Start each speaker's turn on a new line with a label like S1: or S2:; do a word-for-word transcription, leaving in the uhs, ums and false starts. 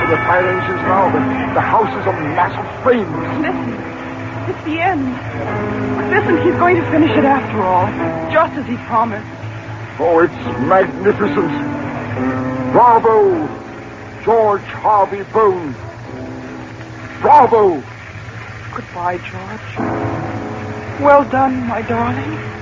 S1: for the fire engines now. The, the house is a mass of flames.
S2: Listen. It's the end. Listen, he's going to finish it after all. Just as he promised.
S1: Oh, it's magnificent. Bravo, George Harvey Boone. Bravo.
S2: Goodbye, George. Well done, my darling.